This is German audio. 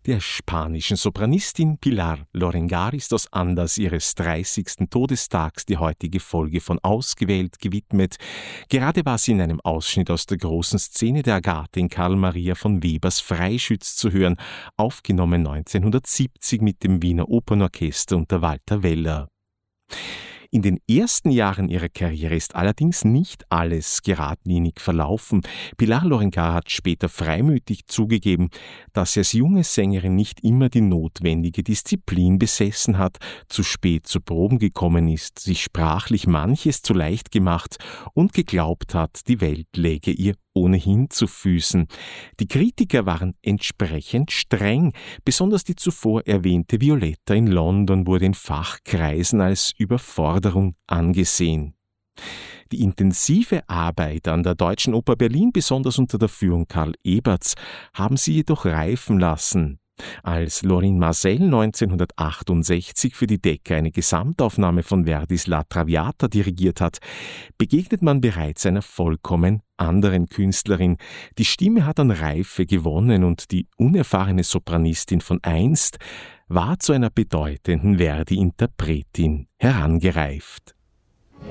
Der spanischen Sopranistin Pilar Lorengar ist aus Anlass ihres 30. Todestags die heutige Folge von Ausgewählt gewidmet. Gerade war sie in einem Ausschnitt aus der großen Szene der Agathe in Karl Maria von Webers Freischütz zu hören, aufgenommen 1970 mit dem Wiener Opernorchester unter Walter Weller. In den ersten Jahren ihrer Karriere ist allerdings nicht alles geradlinig verlaufen. Pilar Lorengar hat später freimütig zugegeben, dass sie als junge Sängerin nicht immer die notwendige Disziplin besessen hat, zu spät zu Proben gekommen ist, sich sprachlich manches zu leicht gemacht und geglaubt hat, die Welt läge ihr ohnehin zu Füßen. Die Kritiker waren entsprechend streng. Besonders die zuvor erwähnte Violetta in London wurde in Fachkreisen als Überforderung angesehen. Die intensive Arbeit an der Deutschen Oper Berlin, besonders unter der Führung Karl Eberts, haben sie jedoch reifen lassen. Als Lorin Maazel 1968 für die Decca eine Gesamtaufnahme von Verdis La Traviata dirigiert hat, begegnet man bereits einer vollkommen anderen Künstlerin. Die Stimme hat an Reife gewonnen und die unerfahrene Sopranistin von einst war zu einer bedeutenden Verdi-Interpretin herangereift.